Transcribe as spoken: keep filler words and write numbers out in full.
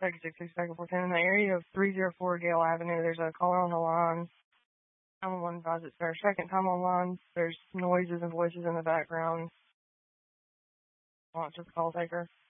Second six six second four ten. In the area of three oh four Gale Avenue, there's a caller on the line. nine one one advised it's their second time on line. There's noises and voices in the background. Launch the call taker.